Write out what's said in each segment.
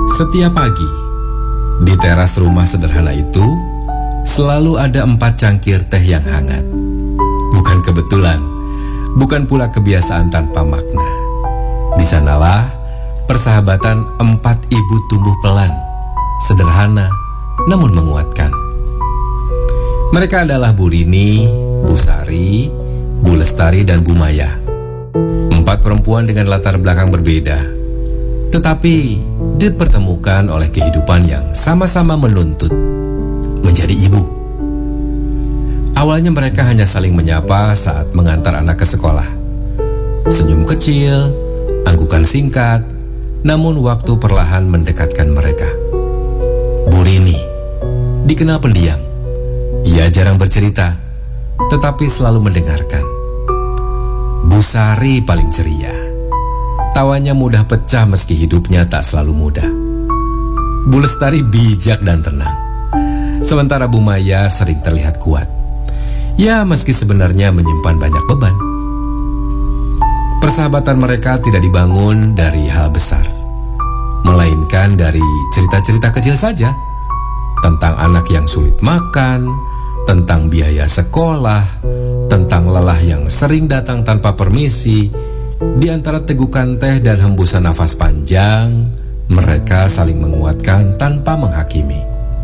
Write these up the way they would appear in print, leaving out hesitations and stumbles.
Setiap pagi, di teras rumah sederhana itu, selalu ada 4 cangkir teh yang hangat. Bukan kebetulan, bukan pula kebiasaan tanpa makna. Di sanalah persahabatan 4 ibu tumbuh pelan, sederhana namun menguatkan. Mereka adalah Bu Rini, Bu Sari, Bu Lestari, dan Bu Maya. 4 perempuan dengan latar belakang berbeda, tetapi dipertemukan oleh kehidupan yang sama-sama menuntut menjadi ibu. Awalnya mereka hanya saling menyapa saat mengantar anak ke sekolah. Senyum kecil, anggukan singkat, namun waktu perlahan mendekatkan mereka. Bu Rini dikenal pendiam. Ia jarang bercerita, tetapi selalu mendengarkan. Bu Sari paling ceria. Tawanya mudah pecah meski hidupnya tak selalu mudah. Bu Lestari bijak dan tenang. Sementara Bu Maya sering terlihat kuat. Ya, meski sebenarnya menyimpan banyak beban. Persahabatan mereka tidak dibangun dari hal besar, melainkan dari cerita-cerita kecil saja. Tentang anak yang sulit makan, tentang biaya sekolah, tentang lelah yang sering datang tanpa permisi. Di antara tegukan teh dan hembusan nafas panjang, mereka saling menguatkan tanpa menghakimi.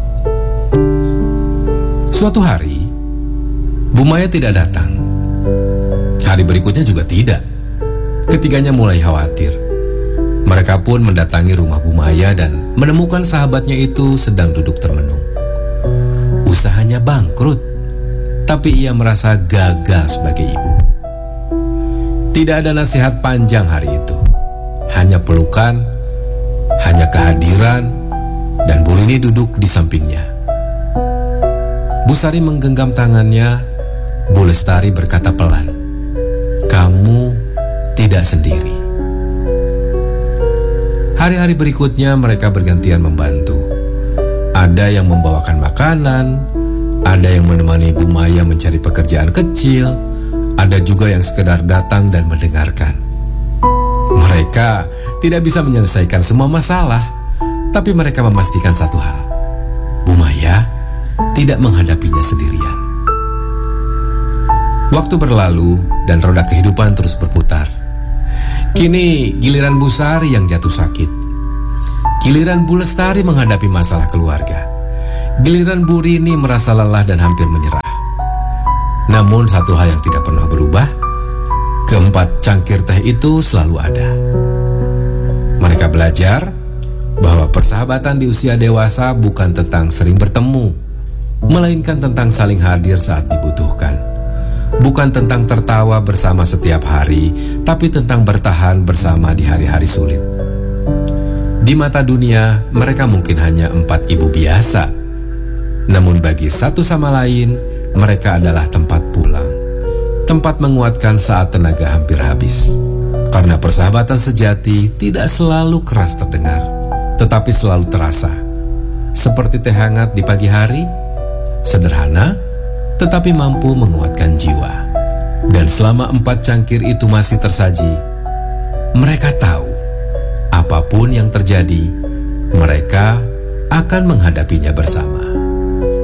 Suatu hari, Bu Maya tidak datang. Hari berikutnya juga tidak. Ketiganya mulai khawatir. Mereka pun mendatangi rumah Bu Maya dan menemukan sahabatnya itu sedang duduk termenung. Usahanya bangkrut, tapi ia merasa gagal sebagai ibu. Tidak ada nasihat panjang hari itu. Hanya pelukan, hanya kehadiran, dan Bu Rini duduk di sampingnya. Bu Sari menggenggam tangannya. Bu Lestari berkata pelan, "Kamu tidak sendiri." Hari-hari berikutnya mereka bergantian membantu. Ada yang membawakan makanan, ada yang menemani Bu Maya mencari pekerjaan kecil, ada juga yang sekedar datang dan mendengarkan. Mereka tidak bisa menyelesaikan semua masalah, tapi mereka memastikan satu hal: Bu Maya tidak menghadapinya sendirian. Waktu berlalu dan roda kehidupan terus berputar. Kini giliran Bu Sari yang jatuh sakit. Giliran Bu Lestari menghadapi masalah keluarga. Giliran Bu Rini merasa lelah dan hampir menyerah. Namun satu hal yang tidak pernah berubah, keempat cangkir teh itu selalu ada. Mereka belajar bahwa persahabatan di usia dewasa bukan tentang sering bertemu, melainkan tentang saling hadir saat dibutuhkan. Bukan tentang tertawa bersama setiap hari, tapi tentang bertahan bersama di hari-hari sulit. Di mata dunia, mereka mungkin hanya 4 ibu biasa. Namun bagi satu sama lain, mereka adalah tempat pulang. Tempat menguatkan saat tenaga hampir habis. Karena persahabatan sejati tidak selalu keras terdengar, tetapi selalu terasa. Seperti teh hangat di pagi hari, sederhana, tetapi mampu menguatkan jiwa. Dan selama 4 cangkir itu masih tersaji, mereka tahu apapun yang terjadi, mereka akan menghadapinya bersama.